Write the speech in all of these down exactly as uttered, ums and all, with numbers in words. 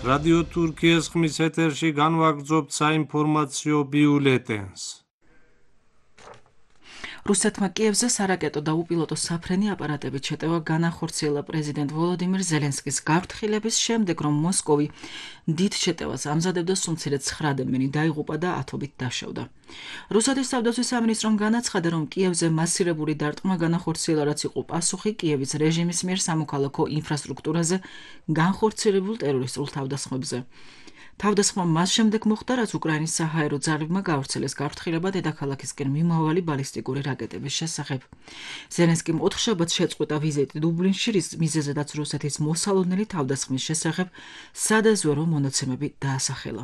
რადიო თურქიის ხმის ეთერში განვაგრძობთ საინფორმაციო ბიულეტენს. რუსეთმა კიევზე სარაკეტო და უპილოტო საფრენი აპარატებით შეტევა განახორციელა პრეზიდენტ ვოლოდიმირ ზელენსკის გაფრთხილების შემდეგ, რომ მოსკოვი დიდ შეტევას ამზადებდა, სულ ცხრადმენი დაიღუპა და ათობით დაშავდა. რუსეთის თავდაცვის სამინისტრომ განაცხადა, რომ კიევზე მასირებული დარტყმა განახორციელა, რაც იყო პასუხი კიევის რეჟიმის მიერ სამოქალაქო ინფრასტრუქტურაზე განხორციელებულ ტერორისტულ თავდასხმებზე. თავდასხმა მას შემდეგ მოხდა, რაც უკრაინის საჰაერო ძალებმა გაავრცელეს გაფრთხილება დედაქალაქისკენ მიმავალი ბალისტიკური რაკეტების შესახებ. ზელენსკიმ ოთხშაბათს შეწყვეტა ვიზიტი დუბლინში, რის მიზეზადაც რუსეთის მოსალოდნელი თავდასხმის შესახებ სადაზვერო მონაცემები დაასახელა.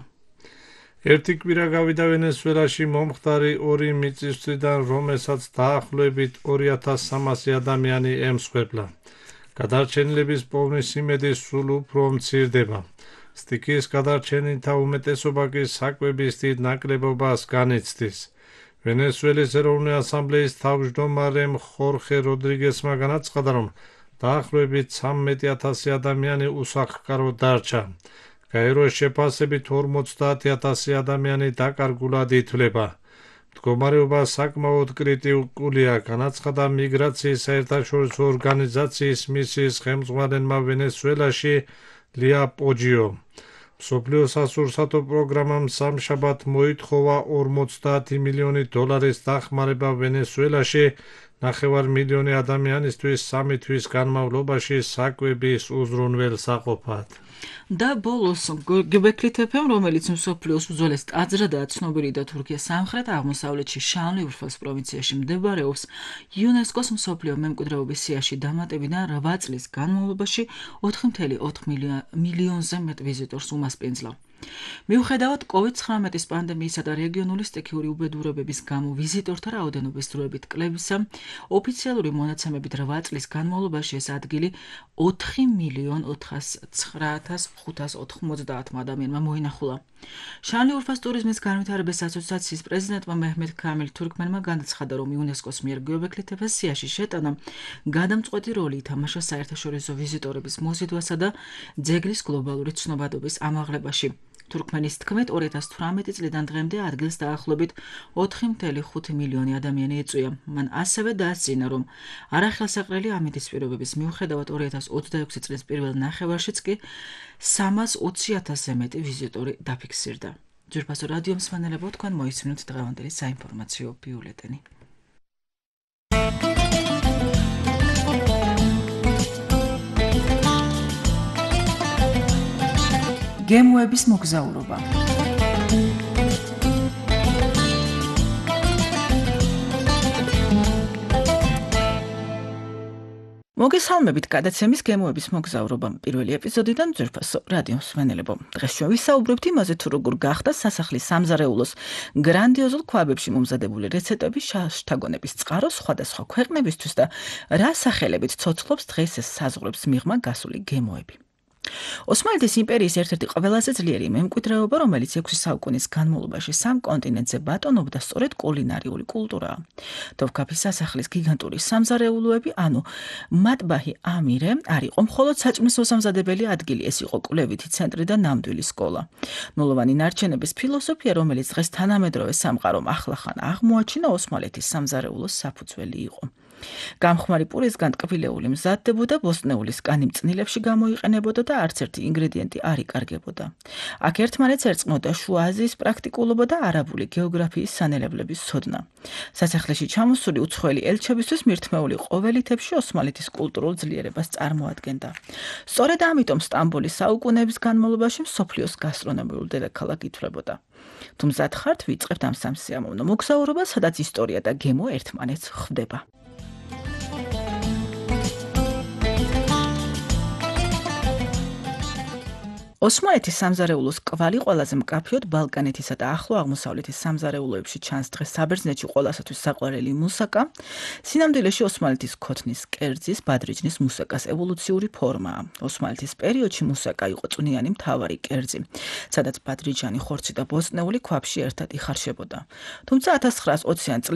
ერთი კვირა გავიდა ვენესუელაში მომხდარი ორი მიწისძვრიდან, რომელსაც დაახლოებით ორი ათას სამასი ადამიანი ემსხვერპლა. გადარჩენილების პოვნის იმედი სულ უფრო მცირდება. სტიქიის გადარჩენილთა უმეტესობა კი საკვების დიდ ნაკლებობას განიცდის. ვენესუელის ეროვნული ასამბლეის თავმჯდომარემ ხორხე როდრიგესმა განაცხადა, რომ დაახლოებით ცამეტი ათასი ადამიანი უსახლკარო დარჩა. გაეროს შეფასებით ორმოცდაათი ათასი ადამიანი დაკარგულად ითვლება. მდგომარეობა საკმაოდ კრიტიკულია, განაცხადა მიგრაციის საერთაშორისო ორგანიზაციის მისიის ხელმძღვანელმა ვენესუელაში ლია პოჯიო. მსოფლიო სასურსათო პროგრამამ სამშაბათ მოითხოვა ორმოცდაათი მილიონი დოლარის დახმარება ვენესუელაში ნახევარ მილიონი ადამიანისთვის სამი თვის განმავლობაში საკვების უზრუნველსაყოფად. და ბოლოს გებექლით ეფ ემ, რომელიც მსოფლიოს უძველეს ტაძრადაა ცნობილი და თურქიის სამხრეთ-აღმოსავლეთში შანლი-ურფას პროვინციაში მდებარეობს, იუნესკოს მსოფლიო მემკვიდრეობის სიაში დამატებიდან რვა წლის განმავლობაში ოთხი წუთი ოთხ მილიონზე მეტ ვიზიტორს უმასპინძლა. მიუხედავად კოვიდ ცხრამეტის პანდემიისა და რეგიონული სტიქიური უბედურებების გამო ვიზიტორთა რაოდენობის დროებით კლებისა, ოფიციალური მონაცემებით რვა წლის განმავლობაში ეს ადგილი ოთხი მილიონი ოთხცხრა ათას ხუთას ოთხმოცდაათმა ადამიანმა მოინახულა. შანლი-ურფას ტურიზმის განვითარების ასოციაციის პრეზიდენტმა მეჰმედ ქამილ თურქმენმა განაცხადა, რომ იუნესკოს მიერ გეობექლით ეფ-ს სიაში შეტანა გადამწყვეტი როლი ითამაშა საერთაშორისო ვიზიტორების მოზიდვასა და ძეგლის გლობალური ცნობადობის ამაღლებაში. თურქმენის თქმით, ორი ათას თვრამეტი წლიდან დღემდე ადგილს დაახლოებით ოთხი წუთი ხუთი მილიონი ადამიანი ეწვია. მან ასევე დაასწინა, რომ არახელსაყრელი ამინდის პირობების მიუხედავად ორი ათას ოცდაექვსი წლის პირველ ნახევარშიც კი სამას ოცი ათასზე მეტი ვიზიტორი დაფიქსირდა. ძვირფასო რადიო მსმენელებო, თქვენ მოისმინოთ დღევანდელი საინფორმაციო ბიულეტენი. გემოების მოგზაურობა. მოგესალმებით გადაცემის გემოების მოგზაურობამ პირველი ეპიზოდიდან ძვირფასო რადიო მსმენელებო. დღეს ჩვენ ვისაუბრებთ იმაზე, თუ როგორ გახდა სასახლის სამზარეულოს გრანდიოზულ ქვაბებში მომზადებული რეცეპტები შაშთაგონების წყარო სხვადასხვა ქვეყნებისთვის და რა სახელებით ცოცხლობს დღეს ეს საზღვრებს მიღმა გასული გემოები. ოსმალეთის იმპერიის ერთ-ერთი ყველაზე ძლიერი მემკვიდრეობა, რომელიც ექვსი საუკუნის განმავლობაში სამ კონტინენტზე ბატონობდა, სწორედ კულინარიული კულტურაა. დოვქაფის სასახლის გიგანტური სამზარეულოები, ანუ მატბაჰი ამირე, არ იყო მხოლოდ საჭმლის მოსამზადებელი ადგილი, ეს იყო კვლევითი ცენტრი და ნამდვილი სკოლა. ნულოვანი ნარჩენების ფილოსოფია, რომელიც დღეს თანამედროვე სამყარომ ახლახან აღმოაჩინა, ოსმალეთის სამზარეულოს საფუძველი იყო. გამხმარი პურისგან ტკბილეული მზადდებოდა, ბოსტნეულის კანი მწნილებში გამოიყენებოდა და არც ერთი ინგრედიენტი არ იკარგებოდა. აქ ერთმანეთს ერწყმოდა შუა აზიის პრაქტიკულობა და არაბული გეოგრაფიის სანელებლების ცოდნა. სასახლეში ჩამოსული უცხოელი ელჩებისთვის მირთმეული ყოველითებში ოსმალეთის კულტურულ ძლიერებას წარმოადგენდა. სწორედ ამიტომ სტამბოლის საუკუნეების განმავლობაში მსოფლიოს გასტრონომიულ დედაქალაქ ითვლებოდა. თუ მზად ხართ, ვიწყებთ ამ სამსიამოვნო მოგზაურობას, სადაც ისტორია და გემო ერთმანეთს ხვდება. ოსმალეთის სამზარეულოს კვალი ყველაზე მკაფიოდ ბალკანეთისა და ახლო აღმოსავლეთის სამზარეულოებში ჩანს. დღეს საბერძნეთში ყველასათვის საყვარელი მუსაკა. სინამდვილეში ოსმალეთის ქოთნის კერძის ბადრიჯნის მუსაკას ევოლუციური ფორმაა. ოსმალეთის პერიოდში მუსაკა იყო წვნიანი მთავარი კერძი, სადაც ბადრიჯანი, ხორცი და ბოსტნეული ქვაბში ერთად იხარშებოდა. თუმცა ათას ცხრაას ოციან